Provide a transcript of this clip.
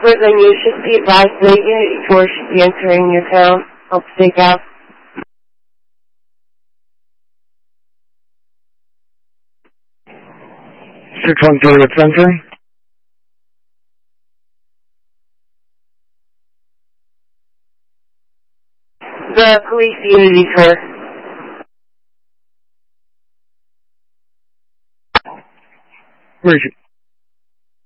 Portland, you should be advised late unit 4 should be entering your town. Help stake out. Search 1-3, what's entering? The police unity, sir. Where is it?